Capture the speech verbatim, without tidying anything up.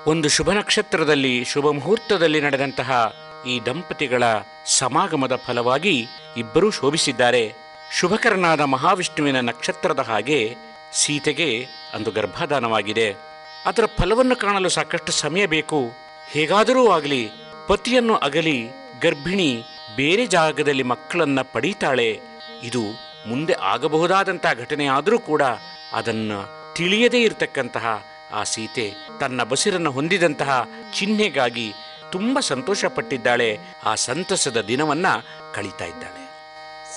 ಒಂದು ಶುಭ ನಕ್ಷತ್ರದಲ್ಲಿ ಶುಭ ಮುಹೂರ್ತದಲ್ಲಿ ನಡೆದಂತಹ ಈ ದಂಪತಿಗಳ ಸಮಾಗಮದ ಫಲವಾಗಿ ಇಬ್ಬರೂ ಶೋಭಿಸಿದ್ದಾರೆ. ಶುಭಕರನಾದ ಮಹಾವಿಷ್ಣುವಿನ ನಕ್ಷತ್ರದ ಹಾಗೆ ಸೀತೆಗೆ ಅಂದು ಗರ್ಭಾಧಾನವಾಗಿದೆ. ಅದರ ಫಲವನ್ನು ಕಾಣಲು ಸಾಕಷ್ಟು ಸಮಯ ಬೇಕು. ಹೇಗಾದರೂ ಆಗಲಿ ಪತಿಯನ್ನು ಅಗಲಿ ಗರ್ಭಿಣಿ ಬೇರೆ ಜಾಗದಲ್ಲಿ ಮಕ್ಕಳನ್ನ ಪಡೀತಾಳೆ. ಇದು ಮುಂದೆ ಆಗಬಹುದಾದಂತಹ ಘಟನೆಯಾದರೂ ಕೂಡ ಅದನ್ನು ತಿಳಿಯದೇ ಇರತಕ್ಕಂತಹ ಆ ಸೀತೆ ತನ್ನ ಬಸಿರನ್ನು ಹೊಂದಿದಂತಹ ಚಿಹ್ನೆಗಾಗಿ ತುಂಬ ಸಂತೋಷ ಪಟ್ಟಿದ್ದಾಳೆ. ಆ ಸಂತಸದ ದಿನವನ್ನ ಕಳೀತಾ ಇದ್ದಾಳೆ.